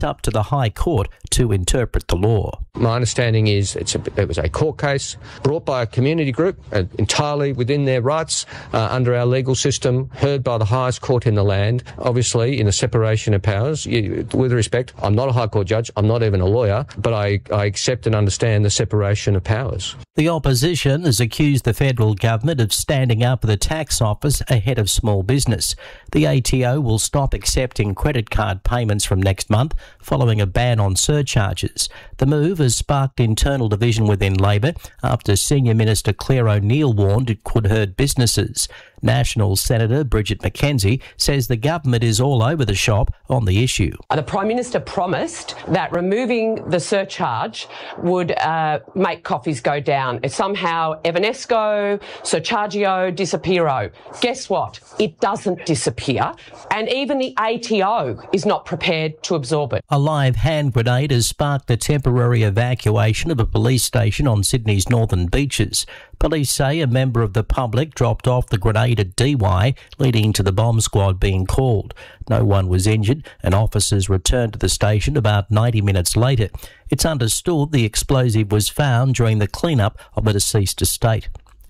up to the High Court to interpret the law. My understanding is it was a court case brought by a community group entirely within their rights under our legal system, heard by the highest court in the land, obviously in a separation of powers. With respect, I'm not a High Court judge, I'm not even a lawyer, but I accept and understand the separation of powers. The opposition has accused the federal government of standing up for the tax office ahead of small business. The ATO will stop accepting credit card payments from next month following a ban on surcharges. The move has sparked internal division within Labor after Senior Minister Claire O'Neill warned it could hurt businesses. National Senator Bridget McKenzie says the government is all over the shop on the issue. The Prime Minister promised that removing the surcharge would make coffees go down. It's somehow Evanesco, Surchargio, Disappearo. Guess what? It doesn't disappear, and even the ATO is not prepared to absorb it. A live hand grenade has sparked the temporary evacuation of a police station on Sydney's northern beaches. Police say a member of the public dropped off the grenade at Dee Why, leading to the bomb squad being called. No one was injured, and officers returned to the station about 90 minutes later. It's understood the explosive was found during the clean-up of a deceased estate.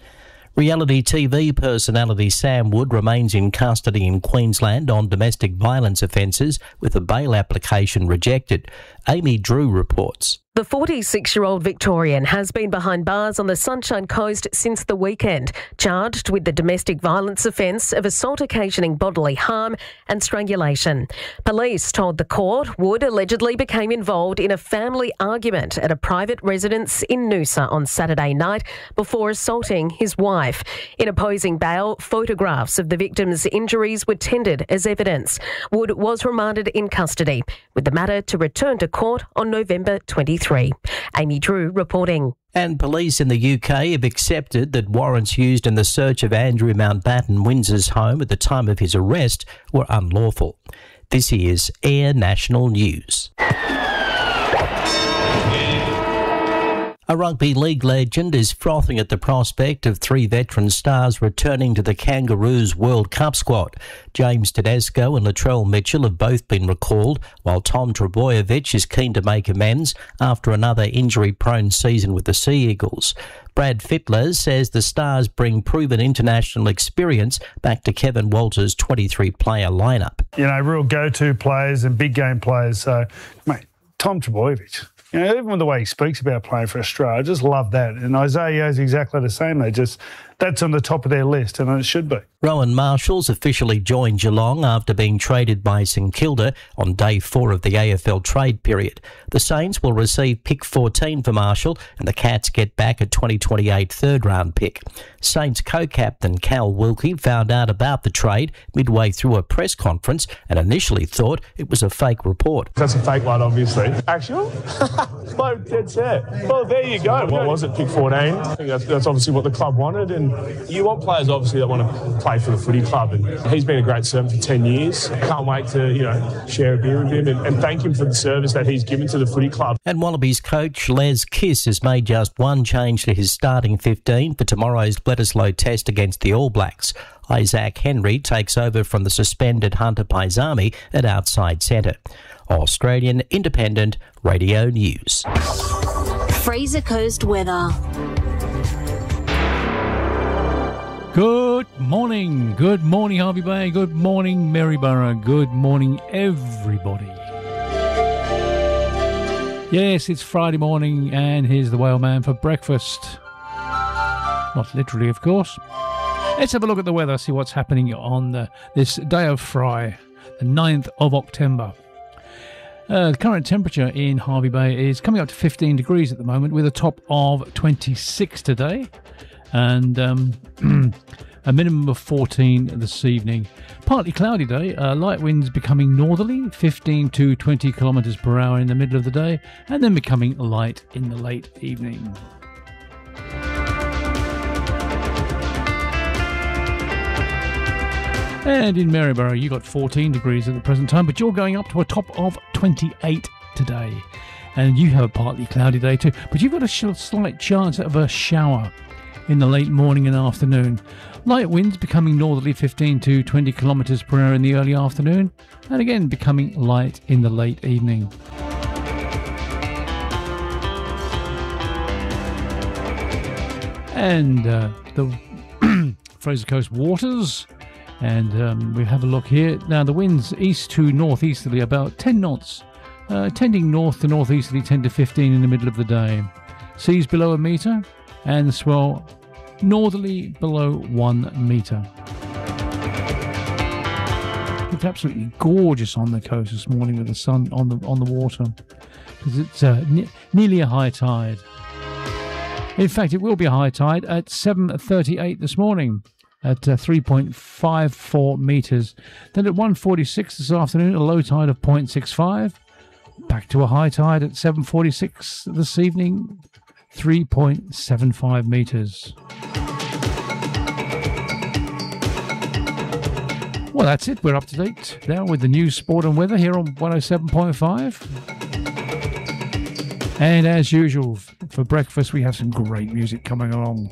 Reality TV personality Sam Wood remains in custody in Queensland on domestic violence offences with a bail application rejected. Amy Drew reports. The 46-year-old Victorian has been behind bars on the Sunshine Coast since the weekend, charged with the domestic violence offence of assault occasioning bodily harm and strangulation. Police told the court Wood allegedly became involved in a family argument at a private residence in Noosa on Saturday night before assaulting his wife. In opposing bail, photographs of the victim's injuries were tendered as evidence. Wood was remanded in custody, with the matter to return to court on November 23. Amy Drew reporting. And police in the UK have accepted that warrants used in the search of Andrew Mountbatten Windsor's home at the time of his arrest were unlawful. This is Air National News. A rugby league legend is frothing at the prospect of three veteran stars returning to the Kangaroos World Cup squad. James Tedesco and Latrell Mitchell have both been recalled, while Tom Trbojevic is keen to make amends after another injury-prone season with the Sea Eagles. Brad Fittler says the Stars bring proven international experience back to Kevin Walters' 23-player lineup. You know, real go-to players and big game players. So, mate, Tom Trbojevic. You know, even with the way he speaks about playing for Australia, I just love that. And Isaiah is exactly the same. That's on the top of their list, and it should be. Rowan Marshall's officially joined Geelong after being traded by St Kilda on day 4 of the AFL trade period. The Saints will receive pick 14 for Marshall, and the Cats get back a 2028 third-round pick. Saints co-captain Cal Wilkie found out about the trade midway through a press conference and initially thought it was a fake report. That's a fake one, obviously. Actual? No, dead set. Well, there you go. What was it, pick 14? I think that's obviously what the club wanted, and you want players, obviously, that want to play for the footy club, and he's been a great servant for 10 years. Can't wait to, share a beer with him and thank him for the service that he's given to the footy club. And Wallabies coach Les Kiss has made just one change to his starting 15 for tomorrow's Bledisloe test against the All Blacks. Isaac Henry takes over from the suspended Hunter Paisami at outside centre. Australian Independent Radio News. Fraser Coast weather. Good morning, Hervey Bay, good morning, Maryborough, good morning, everybody. Yes, it's Friday morning, and here's the Whaleman for breakfast. Not literally, of course. Let's have a look at the weather, see what's happening on this day of Fry, the 9th of October. The current temperature in Hervey Bay is coming up to 15 degrees at the moment, with a top of 26 today. And a minimum of 14 this evening. Partly cloudy day, light winds becoming northerly, 15 to 20 kilometres per hour in the middle of the day, and then becoming light in the late evening. And in Maryborough, you got 14 degrees at the present time, but you're going up to a top of 28 today. And you have a partly cloudy day too, but you've got a slight chance of a shower in the late morning and afternoon. Light winds becoming northerly 15 to 20 kilometres per hour in the early afternoon, and again becoming light in the late evening. And the Fraser Coast waters, and we have a look here. Now the winds east to northeasterly about 10 knots, tending north to northeasterly 10 to 15 in the middle of the day. Seas below a metre, and the swell northerly below 1 metre. It's absolutely gorgeous on the coast this morning with the sun on the water, because it's nearly a high tide. In fact, it will be a high tide at 7:38 this morning at 3.54 metres. Then at 1:46 this afternoon, a low tide of 0.65. Back to a high tide at 7:46 this evening, 3.75 metres. Well, that's it. We're up to date now with the news, sport and weather here on 107.5. And as usual, for breakfast, we have some great music coming along.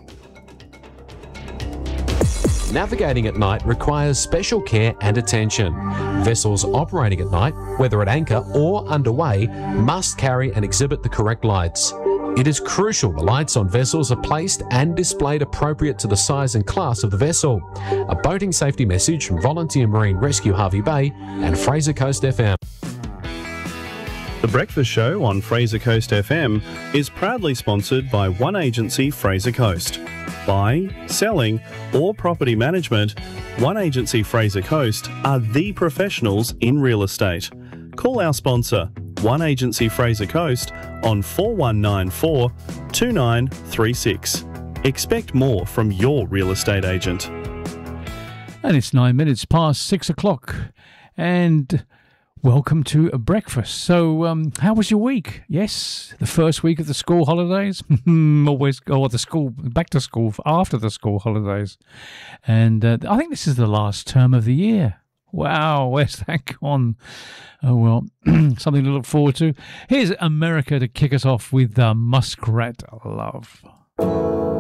Navigating at night requires special care and attention. Vessels operating at night, whether at anchor or underway, must carry and exhibit the correct lights. It is crucial the lights on vessels are placed and displayed appropriate to the size and class of the vessel. A boating safety message from Volunteer Marine Rescue Hervey Bay and Fraser Coast FM. The Breakfast Show on Fraser Coast FM is proudly sponsored by One Agency Fraser Coast. Buying, selling or property management, One Agency Fraser Coast are the professionals in real estate. Call our sponsor, One Agency Fraser Coast, on 4194 2936. Expect more from your real estate agent. And it's 9 minutes past 6 o'clock. And welcome to a breakfast. So, how was your week? Yes, the first week of the school holidays. Always go the school back to school after the school holidays, and I think this is the last term of the year. Wow, where's that gone? Oh well, something to look forward to. Here's America to kick us off with Muskrat Love.